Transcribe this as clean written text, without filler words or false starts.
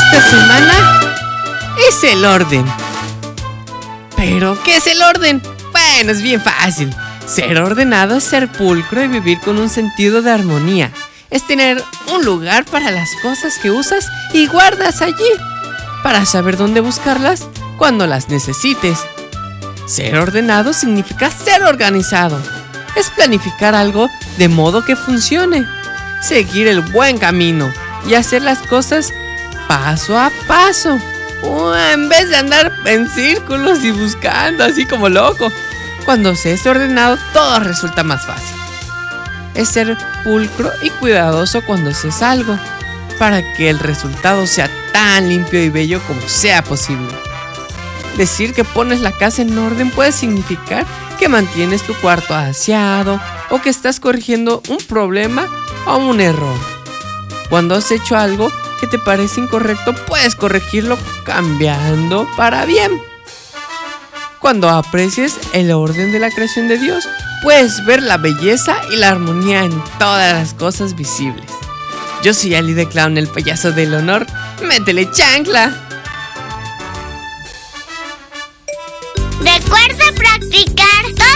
esta semana es el orden. ¿Pero qué es el orden? Bueno, es bien fácil. Ser ordenado es ser pulcro y vivir con un sentido de armonía. Es tener un lugar para las cosas que usas y guardas allí, para saber dónde buscarlas cuando las necesites. Ser ordenado significa ser organizado. Es planificar algo de modo que funcione, seguir el buen camino y hacer las cosas paso a paso, en vez de andar en círculos y buscando así como loco. Cuando se es ordenado, todo resulta más fácil. Es ser pulcro y cuidadoso cuando haces algo, para que el resultado sea tan limpio y bello como sea posible. Decir que pones la casa en orden puede significar que mantienes tu cuarto aseado o que estás corrigiendo un problema o un error. Cuando has hecho algo que te parece incorrecto, puedes corregirlo cambiando para bien. Cuando aprecies el orden de la creación de Dios, puedes ver la belleza y la armonía en todas las cosas visibles. Yo soy Ali the Clown, el payaso del honor. ¡Métele chancla! Recuerda practicar